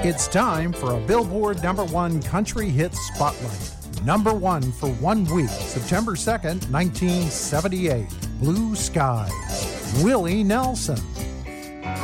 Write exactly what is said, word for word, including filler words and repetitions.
It's time for a Billboard number one country hit spotlight. Number one for one week, September second, nineteen seventy-eight. Blue Skies. Willie Nelson.